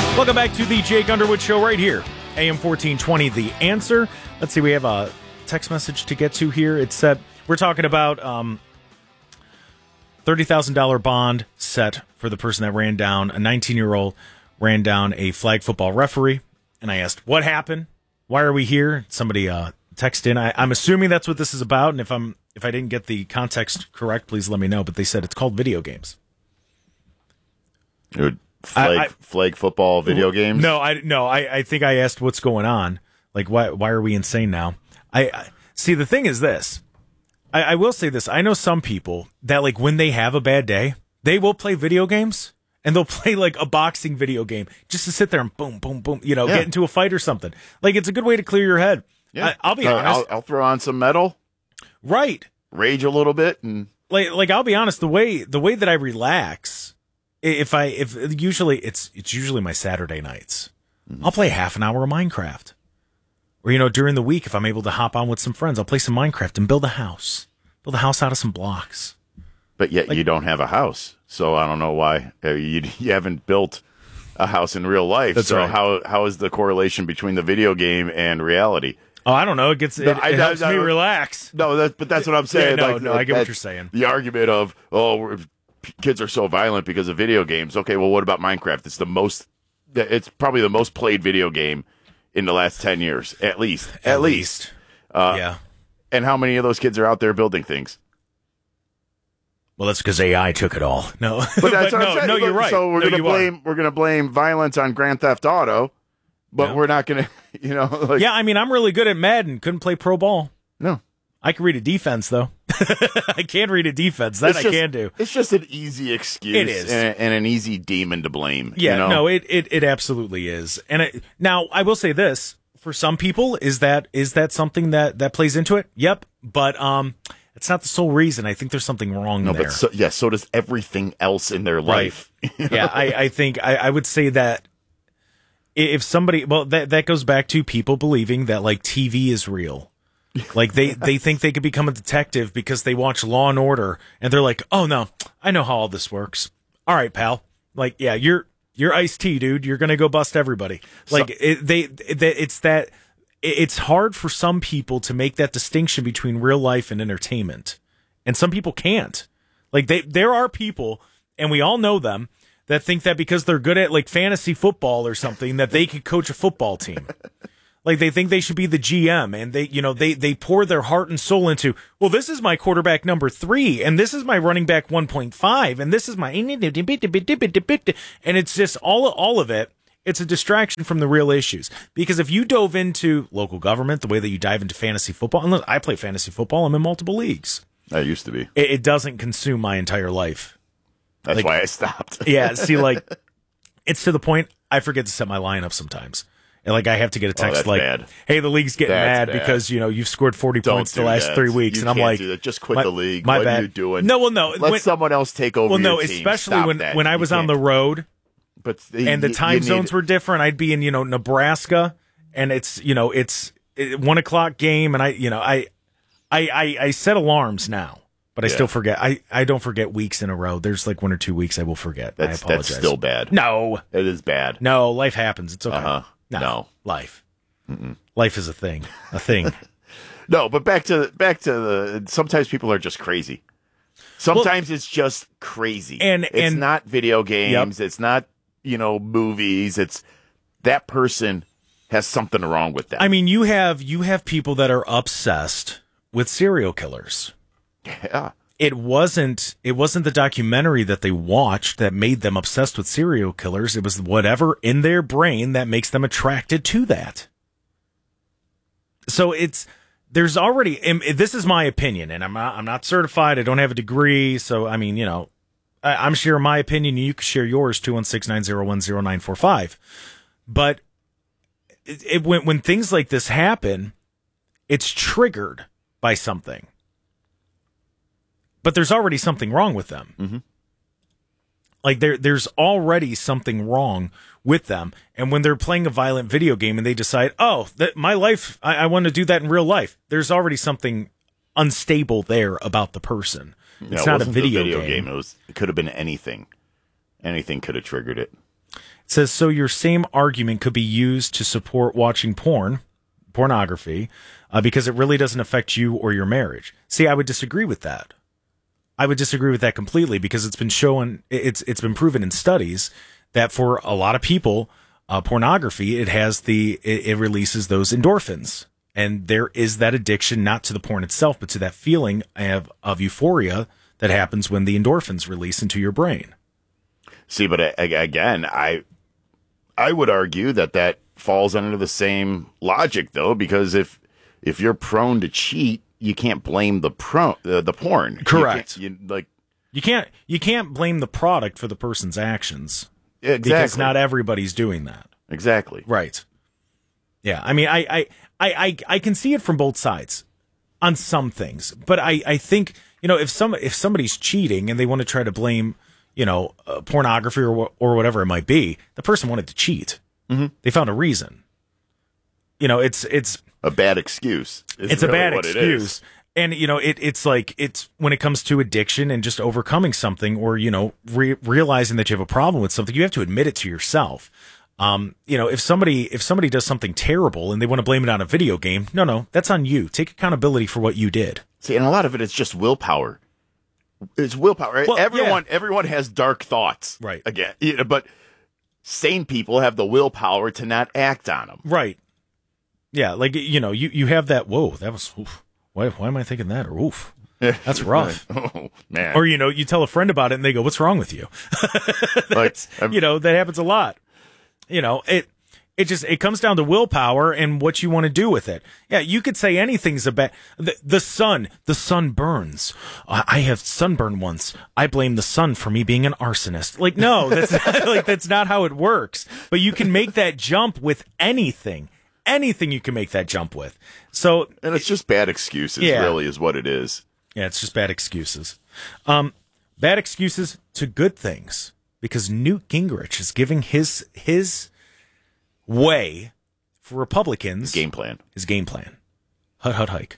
Welcome back to the Jake Underwood Show right here, AM 1420, The Answer. Let's see, we have a text message to get to here. It's we're talking about $30,000 bond set for the person that ran down, a 19-year-old ran down a flag football referee. And I asked, what happened? Why are we here? Somebody texted in. I'm assuming that's what this is about. And if I didn't get the context correct, please let me know. But they said it's called video games. Flag football video games? No, I think I asked what's going on. Like, why are we insane now? I see, the thing is this. I will say this. I know some people that, like, when they have a bad day, they will play video games, and they'll play, like, a boxing video game just to sit there and boom, boom, boom, get into a fight or something. Like, it's a good way to clear your head. Yeah. I'll be honest. I'll throw on some metal. Right. Rage a little bit. And like I'll be honest, the way that I relax, if usually it's usually my Saturday nights. Mm-hmm. I'll play half an hour of Minecraft. Or, during the week, if I'm able to hop on with some friends, I'll play some Minecraft and build a house. Build a house out of some blocks. But yet you don't have a house. So I don't know why. You haven't built a house in real life. That's so right. How is the correlation between the video game and reality? Oh, I don't know. It helps me relax. No, but that's what I'm saying. Yeah, no, I get what you're saying. The argument of, kids are so violent because of video games. Okay, well, what about Minecraft? It's probably the most played video game in the last 10 years, at least. At least. Yeah. And how many of those kids are out there building things? Well, that's because AI took it all. No, but that's what I'm saying. No, you're right. So we're gonna blame violence on Grand Theft Auto, but we're not gonna, Yeah, I mean, I'm really good at Madden. Couldn't play pro ball. No. I can read a defense, though. I can read a defense. That I can do. It's just an easy excuse. It is. And an easy demon to blame. Yeah, no, it absolutely is. And now, I will say this. For some people, is that something that plays into it? Yep. But it's not the sole reason. I think there's something wrong there. But so does everything else in their life. Right. Yeah, I think I would say that if somebody, that goes back to people believing that, like, TV is real. Like, they think they could become a detective because they watch Law and Order, and they're like, oh no, I know how all this works. All right, pal. Like, yeah, you're Ice-T, dude. You're gonna go bust everybody. Like, it's hard for some people to make that distinction between real life and entertainment, and some people can't. Like, there are people, and we all know them, that think that because they're good at, like, fantasy football or something, that they could coach a football team. Like, they think they should be the GM, and they pour their heart and soul into, well, this is my quarterback number 3, and this is my running back 1.5, and this is my, and it's just all of it. It's a distraction from the real issues. Because if you dove into local government the way that you dive into fantasy football, unless I play fantasy football, I'm in multiple leagues. I used to be. It doesn't consume my entire life. That's why I stopped. Yeah, see, like, it's to the point I forget to set my lineup sometimes. And, like, I have to get a text bad. hey, the league's getting mad because, you've scored 40 points the last 3 weeks. And I'm like, just quit the league. My what bad. are you doing? No, well, no. Let someone else take over your team. Especially when I was on the road and the time zones were different. I'd be in, Nebraska, and it's 1 o'clock game. And I set alarms now, but I still forget. I don't forget weeks in a row. There's like 1 or 2 weeks I will forget. I apologize. That's still bad. No. It is bad. No, life happens. It's okay. Uh-huh. No. Life. Mm-mm. Life is a thing. No, but back to the. Sometimes people are just crazy. Sometimes it's just crazy, and it's not video games. Yep. It's not movies. It's that person has something wrong with them. I mean, you have people that are obsessed with serial killers. Yeah. It wasn't the documentary that they watched that made them obsessed with serial killers. It was whatever in their brain that makes them attracted to that. So there's already, this is my opinion, and I'm not certified. I don't have a degree. So, I mean, I'm sharing my opinion. You can share yours, 216-901-0945. But when things like this happen, it's triggered by something. But there's already something wrong with them. Mm-hmm. Like, there's already something wrong with them. And when they're playing a violent video game and they decide, my life, I want to do that in real life, there's already something unstable there about the person. It's not a video game. It could have been anything. Anything could have triggered it. It says, so your same argument could be used to support watching pornography, because it really doesn't affect you or your marriage. See, I would disagree with that. I would disagree with that completely, because it's been shown, it's been proven in studies that for a lot of people, pornography, it releases those endorphins. And there is that addiction, not to the porn itself, but to that feeling of euphoria that happens when the endorphins release into your brain. See, but again, I would argue that falls under the same logic, though, because if you're prone to cheat, you can't blame the porn. Correct. You can't blame the product for the person's actions. Exactly. Because not everybody's doing that. Exactly. Right. Yeah. I mean, I can see it from both sides on some things, but I think, if somebody's cheating and they want to try to blame, pornography or whatever it might be, the person wanted to cheat. Mm-hmm. They found a reason. It's a bad excuse. It's really a bad excuse. And, it's when it comes to addiction and just overcoming something, or, realizing that you have a problem with something, you have to admit it to yourself. If somebody does something terrible and they want to blame it on a video game, no, that's on you. Take accountability for what you did. See, and a lot of it is just willpower. It's willpower. Right? Well, everyone has dark thoughts. Right. Again, but sane people have the willpower to not act on them. Right. Yeah, like, you have that, whoa, that was, oof, why am I thinking that? Or, oof, that's rough. Oh, man. Or, you tell a friend about it and they go, what's wrong with you? That happens a lot. It comes down to willpower and what you want to do with it. Yeah, you could say anything's about the sun burns. I have sunburned once. I blame the sun for me being an arsonist. Like, no, that's not, that's not how it works. But you can make that jump with anything. Anything you can make that jump with. So, and it's just bad excuses, really, is what it is. Yeah, it's just bad excuses. Bad excuses to good things, because Newt Gingrich is giving his way for Republicans. His game plan. Hut hike.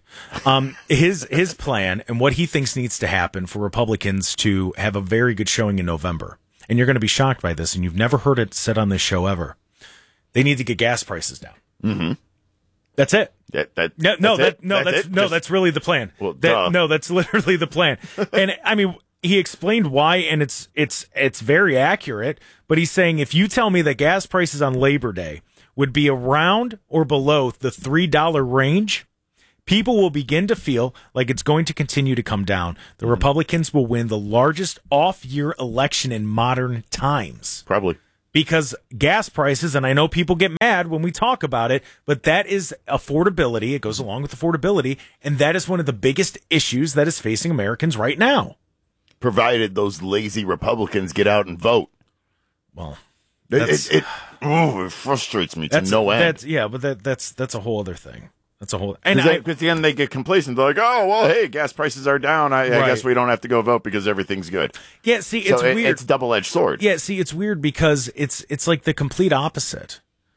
His plan and what he thinks needs to happen for Republicans to have a very good showing in November. And you're going to be shocked by this, and you've never heard it said on this show ever. They need to get gas prices down. Mm-hmm. That's it. That's really the plan. Well, that's literally the plan. And I mean, he explained why, and it's very accurate. But he's saying, if you tell me that gas prices on Labor Day would be around or below the $3 range, people will begin to feel like it's going to continue to come down. The Republicans will win the largest off-year election in modern times. Probably. Because gas prices, and I know people get mad when we talk about it, but that is affordability. It goes along with affordability, and that is one of the biggest issues that is facing Americans right now. Provided those lazy Republicans get out and vote. Well, it frustrates me to no end. That's a whole other thing. That's a whole. Because then they get complacent. They're like, oh, well, hey, gas prices are down. I guess we don't have to go vote because everything's good. Yeah, see, it's weird. It's a double-edged sword. Yeah, see, it's weird because it's like the complete opposite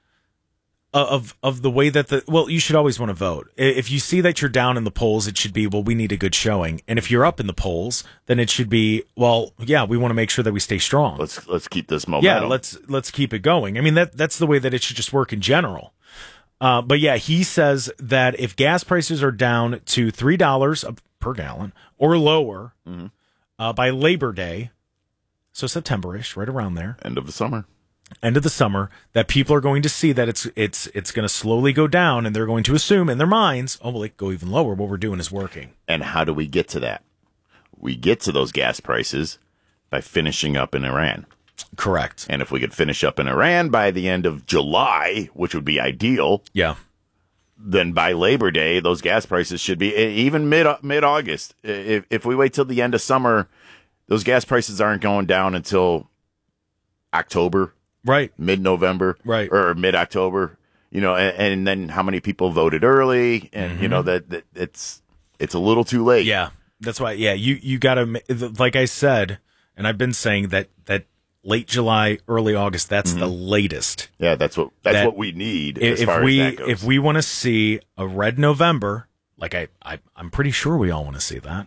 of the way that you should always want to vote. If you see that you're down in the polls, it should be, well, we need a good showing. And if you're up in the polls, then it should be, well, yeah, we want to make sure that we stay strong. Let's keep this momentum. Yeah, let's keep it going. I mean, that's the way that it should just work in general. But yeah, he says that if gas prices are down to $3 per gallon or lower by Labor Day, so September-ish, right around there, end of the summer, that people are going to see that it's going to slowly go down, and they're going to assume in their minds, oh, well, it could go even lower. What we're doing is working. And how do we get to that? We get to those gas prices by finishing up in Iran. Correct. And if we could finish up in Iran by the end of July, which would be ideal, then by Labor Day, those gas prices should be even mid-August. If we wait till the end of summer, those gas prices aren't going down until October, right? Mid-November, right? Or mid-October. And then how many people voted early, and that it's a little too late. Yeah, that's why. Yeah, you got to, like I said, and I've been saying that late July, early August, that's the latest. Yeah, that's what we need as far as that goes. If we want to see a red November, like I'm pretty sure we all want to see that.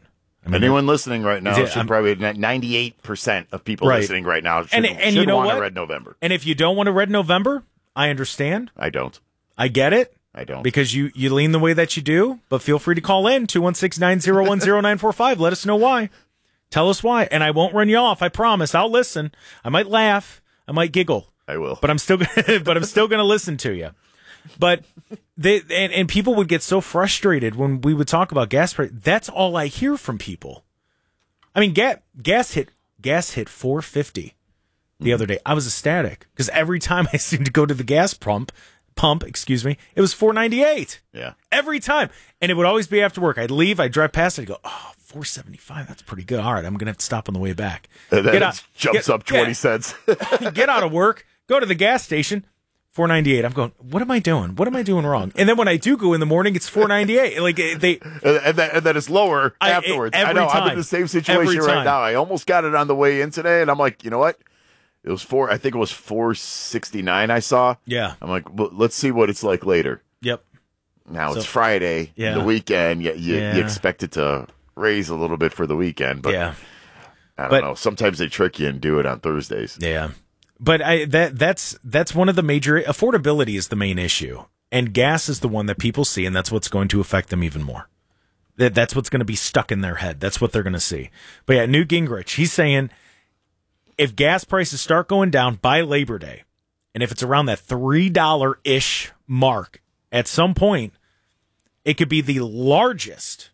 I mean, anyone listening right now should probably 98% of people listening right now should you know want what? a red November. And if you don't want a red November, I understand. I don't. I get it. I don't. Because you lean the way that you do, but feel free to call in 216-901-0945. Let us know why. Tell us why, and I won't run you off. I promise. I'll listen. I might laugh. I might giggle. I will. But I'm still going to listen to you. But and people would get so frustrated when we would talk about gas price. That's all I hear from people. I mean, gas hit $4.50 the other day. I was ecstatic because every time I seemed to go to the gas pump, it was $4.98. Yeah. Every time. And it would always be after work. I'd leave, I'd drive past it, I'd go, oh, $4.75, that's pretty good. All right, I'm going to have to stop on the way back. And then it jumps up 20 cents. Get out of work, go to the gas station, $4.98. I'm going, what am I doing? What am I doing wrong? And then when I do go in the morning, it's $4.98. Like and then it's lower afterwards. I know. Time. I'm in the same situation right now. I almost got it on the way in today, and I'm like, you know what? It was I think it was $4.69 I saw. Yeah. I'm like, well, let's see what it's like later. Yep. Now it's Friday, the weekend. You expect it to raise a little bit for the weekend, but I don't know. Sometimes they trick you and do it on Thursdays. Yeah. But that's one of the major affordability is the main issue. And gas is the one that people see, and that's what's going to affect them even more. That's what's going to be stuck in their head. That's what they're going to see. But yeah, Newt Gingrich, he's saying if gas prices start going down by Labor Day, and if it's around that $3-ish mark, at some point, it could be the largest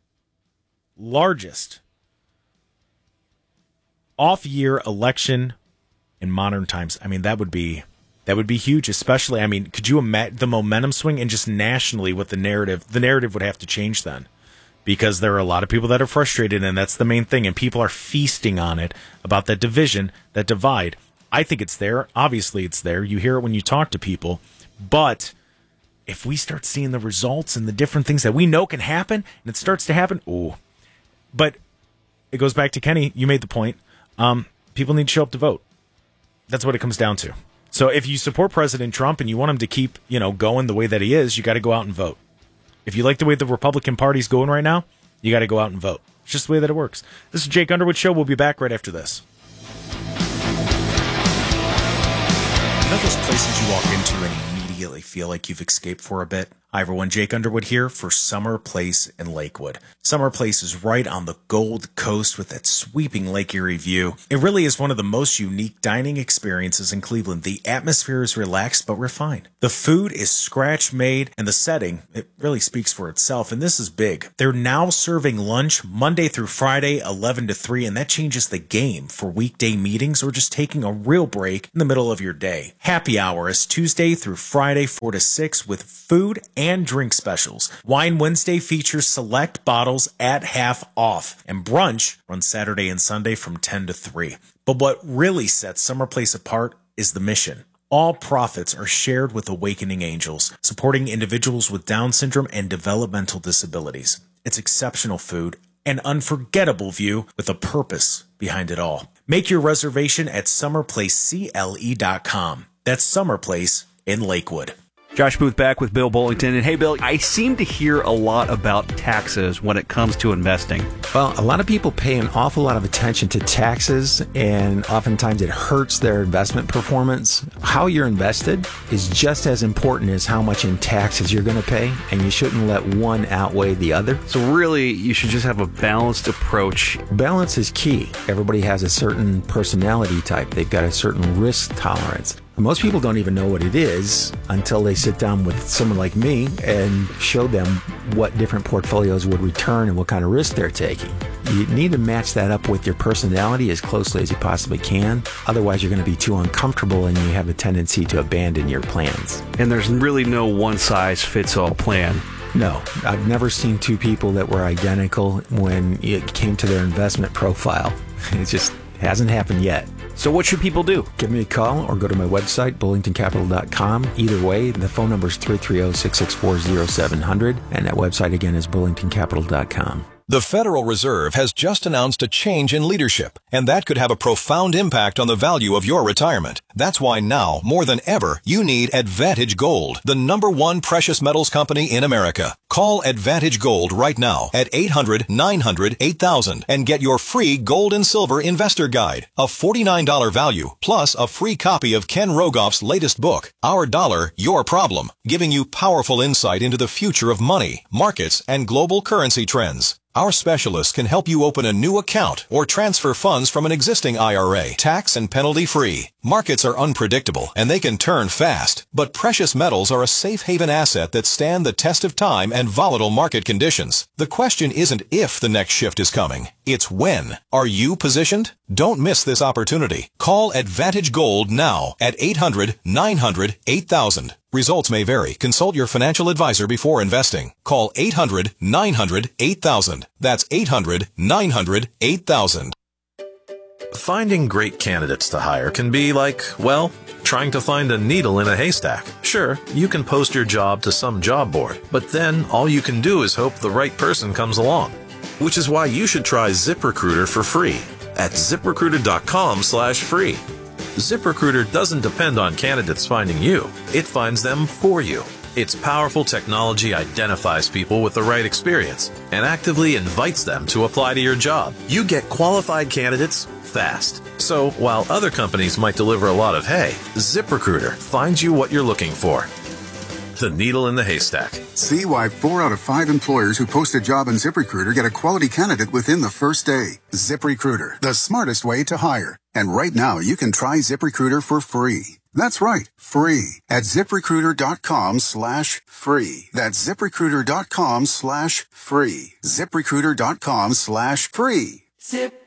off-year election in modern times. I mean, that would be huge, especially, I mean, could you imagine the momentum swing and just nationally what the narrative would have to change then? Because there are a lot of people that are frustrated, and that's the main thing, and people are feasting on it about that division, that divide. I think it's there. Obviously, it's there. You hear it when you talk to people. But if we start seeing the results and the different things that we know can happen, and it starts to happen, ooh. But it goes back to Kenny. You made the point. People need to show up to vote. That's what it comes down to. So if you support President Trump and you want him to keep, going the way that he is, you got to go out and vote. If you like the way the Republican Party's going right now, you got to go out and vote. It's just the way that it works. This is Jake Underwood Show. We'll be back right after this. You know those places you walk into and immediately feel like you've escaped for a bit? Hi everyone, Jake Underwood here for Summer Place in Lakewood. Summer Place is right on the Gold Coast with that sweeping Lake Erie view. It really is one of the most unique dining experiences in Cleveland. The atmosphere is relaxed but refined. The food is scratch-made, and the setting, it really speaks for itself, and this is big. They're now serving lunch Monday through Friday, 11 to 3, and that changes the game for weekday meetings or just taking a real break in the middle of your day. Happy hour is Tuesday through Friday, 4 to 6, with food and drink specials. Wine Wednesday features select bottles at half off, and brunch runs Saturday and Sunday from 10 to 3. But what really sets Summer Place apart is the mission. All profits are shared with Awakening Angels, supporting individuals with Down syndrome and developmental disabilities. It's exceptional food, an unforgettable view with a purpose behind it all. Make your reservation at summerplacecle.com. That's Summer Place in Lakewood. Josh Booth back with Bill Bullington. And hey, Bill, I seem to hear a lot about taxes when it comes to investing. Well, a lot of people pay an awful lot of attention to taxes, and oftentimes it hurts their investment performance. How you're invested is just as important as how much in taxes you're going to pay, and you shouldn't let one outweigh the other. So really, you should just have a balanced approach. Balance is key. Everybody has a certain personality type. They've got a certain risk tolerance. Most people don't even know what it is until they sit down with someone like me and show them what different portfolios would return and what kind of risk they're taking. You need to match that up with your personality as closely as you possibly can. Otherwise, you're going to be too uncomfortable and you have a tendency to abandon your plans. And there's really no one-size-fits-all plan. No, I've never seen two people that were identical when it came to their investment profile. It just hasn't happened yet. So what should people do? Give me a call or go to my website, bullingtoncapital.com. Either way, the phone number is 330-664-0700, and that website again is bullingtoncapital.com. The Federal Reserve has just announced a change in leadership, and that could have a profound impact on the value of your retirement. That's why now, more than ever, you need Advantage Gold, the #1 precious metals company in America. Call Advantage Gold right now at 800-900-8000 and get your free gold and silver investor guide, a $49 value, plus a free copy of Ken Rogoff's latest book, Our Dollar, Your Problem, giving you powerful insight into the future of money, markets, and global currency trends. Our specialists can help you open a new account or transfer funds from an existing IRA, tax and penalty free. Markets are unpredictable and they can turn fast, but precious metals are a safe haven asset that stand the test of time and volatile market conditions. The question isn't if the next shift is coming, it's when. Are you positioned? Don't miss this opportunity. Call Advantage Gold now at 800-900-8000. Results may vary. Consult your financial advisor before investing. Call 800-900-8000. That's 800-900-8000. Finding great candidates to hire can be like, well, trying to find a needle in a haystack. Sure, you can post your job to some job board, but then all you can do is hope the right person comes along. Which is why you should try ZipRecruiter for free at ZipRecruiter.com/free. ZipRecruiter doesn't depend on candidates finding you. It finds them for you. Its powerful technology identifies people with the right experience and actively invites them to apply to your job. You get qualified candidates fast. So while other companies might deliver a lot of hay, ZipRecruiter finds you what you're looking for. The needle in the haystack. See why 4 out of 5 employers who post a job in ZipRecruiter get a quality candidate within the first day. ZipRecruiter, the smartest way to hire. And right now, you can try ZipRecruiter for free. That's right, free at ZipRecruiter.com/free. That's ZipRecruiter.com/free. ZipRecruiter.com/free. Zip.